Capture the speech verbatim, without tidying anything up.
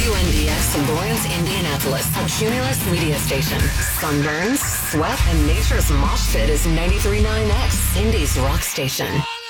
W N D X Lawrence, Indianapolis, a Cumulus media station. Sunburns, sweat, and nature's mosh pit is ninety-three point nine X, Indy's rock station.